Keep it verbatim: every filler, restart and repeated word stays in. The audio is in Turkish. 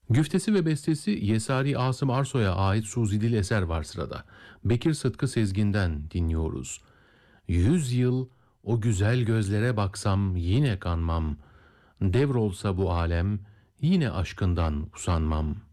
Güftesi ve bestesi Yesari Asım Arsoy'a ait Suzidil eser var sırada. Bekir Sıtkı Sezgin'den dinliyoruz. Yüz yıl o güzel gözlere baksam yine kanmam. Devrolsa bu alem yine aşkından usanmam.''